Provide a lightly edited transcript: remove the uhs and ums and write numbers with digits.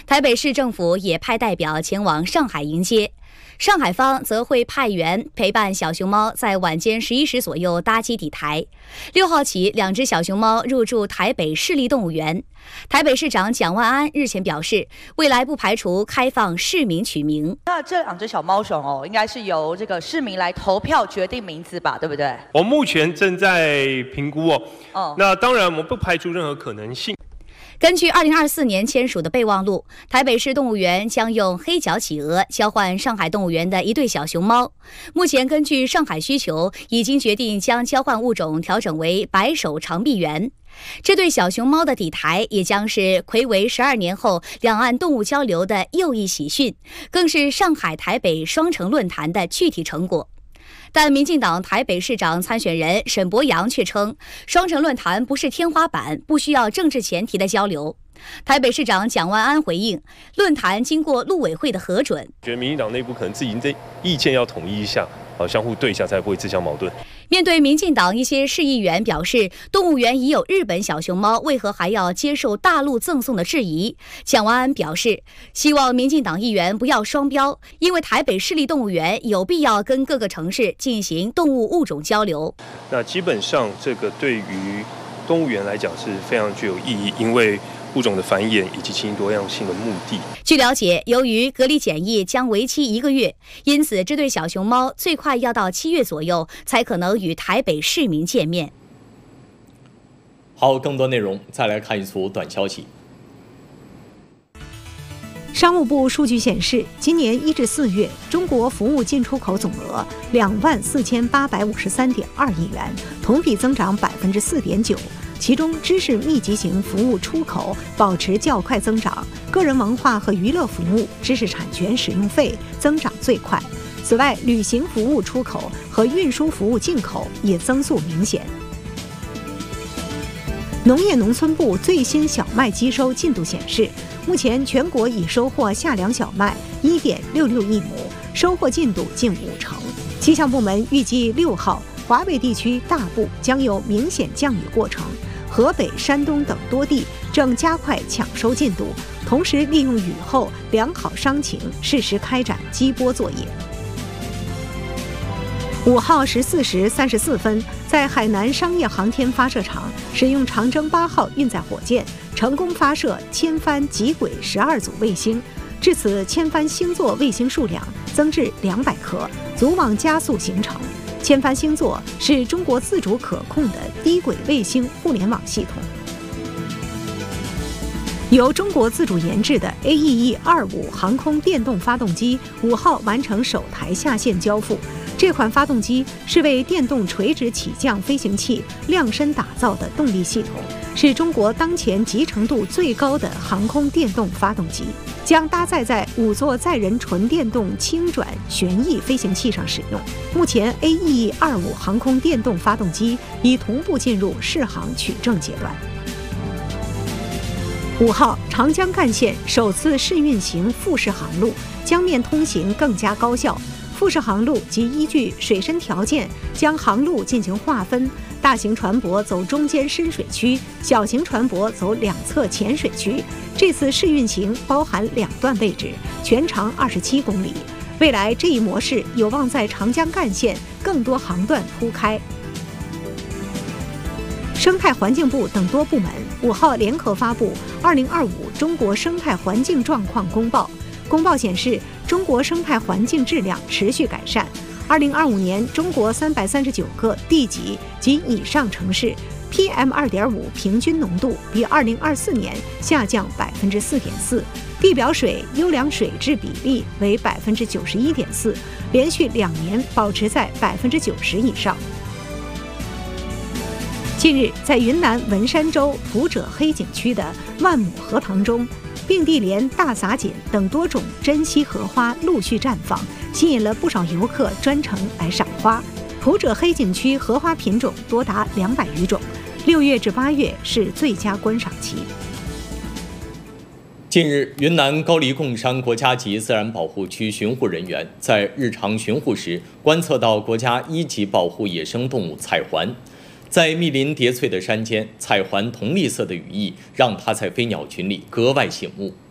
台北市政府也派代表前往上海迎接。上海方则会派员陪伴小熊猫在晚间11时左右搭机抵台。6号起，2只小熊猫入住台北市立动物园。台北市长蒋万安日前表示，未来不排除开放市民取名。 那这2只小猫熊应该是由这个市民来投票决定名字吧，对不对？ 我目前正在评估那当然我们不排除任何可能性。 根据2024年签署的备忘录，台北市动物园将用黑脚企鹅交换上海动物园的一对小熊猫。目前根据上海需求，已经决定将交换物种调整为白手长臂猿。这对小熊猫的抵台也将是睽违12年后两岸动物交流的又一喜讯，更是上海台北双城论坛的具体成果。但民进党台北市长参选人沈伯洋却称，双城论坛不是天花板，不需要政治前提的交流。台北市长蒋万安回应，论坛经过陆委会的核准。 觉得民进党内部可能自己的意见要统一一下，相互对一下，才不会自相矛盾。 面对民进党一些市议员表示，动物园已有日本小熊猫，为何还要接受大陆赠送的质疑？蒋万安表示，希望民进党议员不要双标，因为台北市立动物园有必要跟各个城市进行动物物种交流。 那基本上这个对于动物园来讲是非常具有意义，因为物种的繁衍以及基因多样性的目的。 据了解，由于隔离检疫将为期1个月，因此这对小熊猫最快要到7月左右才可能与台北市民见面。 好，更多内容再来看一组短消息。 商务部数据显示，今年1至4月，中国服务进出口总额24853.2亿元，同比增长4.9%。其中，知识密集型服务出口保持较快增长，个人文化和娱乐服务、知识产权使用费增长最快。此外，旅行服务出口和运输服务进口也增速明显。农业农村部最新小麦机收进度显示，目前全国已收获夏粮小麦1.66亿亩，收获进度近50%。气象部门预计6号，华北地区大部将有明显降雨过程，河北、山东等多地正加快抢收进度，同时利用雨后良好商情，适时开展机播作业。5号14时34分，在海南商业航天发射场使用长征8号运载火箭，成功发射千帆极轨12组卫星。至此，千帆星座卫星数量增至200颗，组网加速形成。千帆星座是中国自主可控的低轨卫星互联网系统。由中国自主研制的 AE-25 航空电动发动机5号完成首台下线交付。这款发动机是为电动垂直起降飞行器量身打造的动力系统，是中国当前集成度最高的航空电动发动机，将搭载在5座载人纯电动轻转旋翼飞行器上使用。目前 AE-25 航空电动发动机已同步进入试航取证阶段。5号，长江干线首次试运行复式航路，江面通行更加高效。复式航路即依据水深条件将航路进行划分，大型船舶走中间深水区，小型船舶走两侧浅水区。这次试运行包含2段位置，全长27公里。未来这一模式有望在长江干线更多航段铺开。生态环境部等多部门5号联合发布2025中国生态环境状况公报。公报显示，中国生态环境质量持续改善。2025年，中国339个地级及以上城市 PM2.5 平均浓度比2024年下降4.4%，地表水优良水质比例为91.4%，连续2年保持在90%以上。近日，在云南文山州普者黑景区的万亩荷塘中，并蒂莲、大撒锦等多种珍稀荷花陆续绽放，吸引了不少游客专程来赏花。普者黑景区荷花品种多达200余种，6月至8月是最佳观赏期。 近日，云南高黎贡山国家级自然保护区巡护人员在日常巡护时观测到国家1级保护野生动物彩环。在密林叠翠的山间，彩环同绿色的羽翼让它在飞鸟群里格外醒目。